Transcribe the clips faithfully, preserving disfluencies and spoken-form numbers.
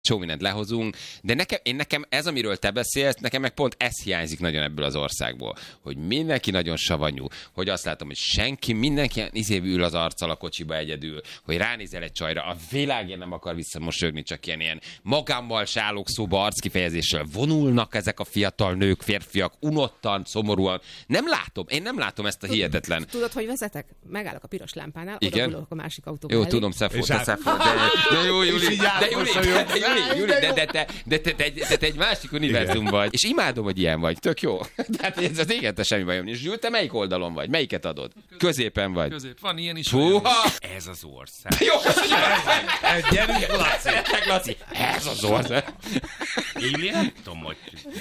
csó mindent lehozunk, de nekem, én nekem ez, amiről te beszélsz, nekem meg pont ez hiányzik nagyon ebből az országból, hogy mindenki nagyon savanyú, hogy azt látom, hogy senki, mindenki izébb ül az arccal a kocsiba egyedül, hogy ránézel egy csajra, a világért nem akar visszamosolyogni, csak ilyen, ilyen magámmal sálok szóba arckifejezéssel vonulnak ezek a fiatal nők, férfiak, unottan, szomorúan. Nem látom, én nem látom ezt a hihetetlen. Tudod, hogy vezetek? Megállok a piros lámpánál, igen? oda a másik autóba. Jó, tudom, Szefó, te Szefó, de, de jó, Juli, de Juli, de Juli, Juli, de, de, de, de, te, te, te, te egy másik univerzum vagy. És imádom, hogy ilyen vagy. Tök jó. Tehát ez az égette semmi bajom. És Zsül, te melyik oldalon vagy? Melyiket adod? Középen vagy. Közép. Van ilyen is. Húha! Ez az ország. Jó, gyerünk, Laci. Laci. Ez az ország. Én nem tudom, hogy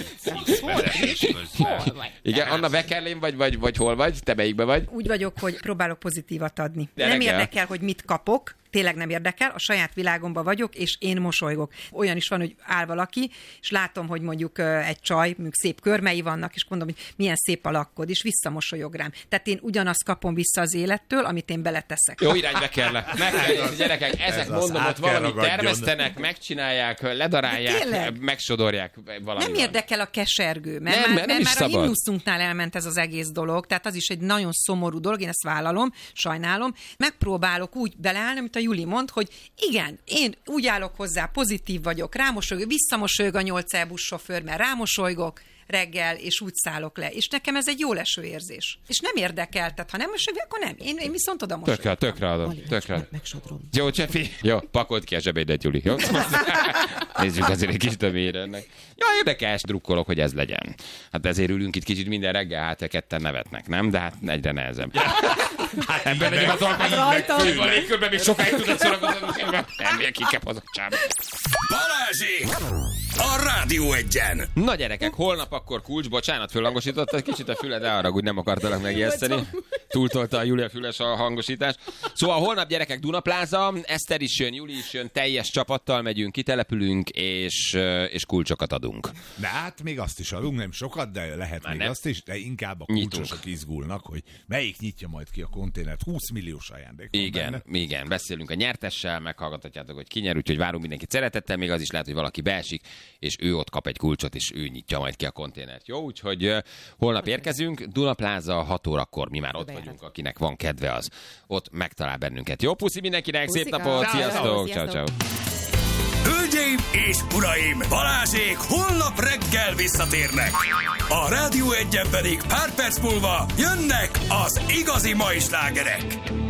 vezetés közben. Igen, Anna Beckerlén vagy, vagy, vagy hol vagy? Te melyikben vagy? Úgy vagyok, hogy próbálok pozitívat adni. De nem nekem. érdekel, hogy mit kapok, tényleg nem érdekel, a saját világomban vagyok, és én mosolygok. Olyan is van, hogy áll valaki, és látom, hogy mondjuk egy csaj, mondjuk szép körmei vannak, és mondom, hogy milyen szép a lakkod, és visszamosolyog rám. Tehát én ugyanazt kapom vissza az élettől, amit én beleteszek. Jó irányba kell le. Meg kell nézni, gyerekek, ezek Ez mondom, az, ott valamit ragadjon. termesztenek, megcsinálják, ledarálják, megsodorják valami. Nem érdekel a kesergő, mert Nem, már, mert nem mert is már a szabad. himnuszunknál elment ez az egész dolog, tehát az is egy nagyon szomorú dolog, én ezt vállalom, sajnálom. Megpróbálok úgy beleállni, amit a Juli mond, hogy igen, én úgy állok hozzá, pozitív vagyok, rámosolygok, visszamosolyog a nyolc é buszsofőr, mert rámosolygok reggel, és úgy szállok le. És nekem ez egy jó leső érzés. És nem érdekel, tehát ha nem mosolyog, akkor nem. Én, én viszont oda mosolyogok. Tökre, tökre adom. Tökre adom. Megsodrom. Jó, Csefi. Jó, pakold ki a zsebédet, Juli. Jó? Nézzük azért egy kis tömére ennek. Ja, érdekes, drukkolok, hogy ez legyen. Hát ezért ülünk itt kicsit minden reggel, hát ketten nevetnek, nem? De hát egyre nehezebb. Hát ember legyen az alkalmat. A légkörben még sokáig tudod szórakozni. Nem, milyen kikepazottság. Balázsék! A Rádió Egyen! Na gyerekek, holnap akkor kulcs, bocsánat, föllhangosítottad kicsit a füled, de arra, hogy nem akartalak megijeszteni. Túltolta a Júlia Füles a hangosítás. Szóval holnap gyerekek Dunapláza, Eszter is jön, Juli is jön, teljes csapattal megyünk, kitelepülünk, és, és kulcsokat adunk. De hát még azt is adunk, nem sokat, de lehet Már még nem. azt is, de inkább a Nyitunk. kulcsosok izgulnak, hogy melyik nyitja majd ki a konténert. húsz milliós ajándék van Igen, benne. igen, beszélünk a nyertessel, meghallgathatjátok, hogy ki nyer, úgyhogy várunk mindenkit szeretettel, még az is lehet, hogy valaki beesik, és ő ott kap egy kulcsot, és ő nyitja majd ki a konténert. Jó, úgyhogy uh, holnap érkezünk, Dunapláza hat órakor, mi már ott Bejárat. vagyunk, akinek van kedve az. Ott megtalál bennünket. Jó, puszi mindenkinek, szép Puszika. napot, Ciao. sziasztok, ciao, Sziasztok. ciao. Hölgyeim és uraim, Balázsék holnap reggel visszatérnek. A Rádió Egyen pedig pár perc múlva jönnek az igazi mai slágerek.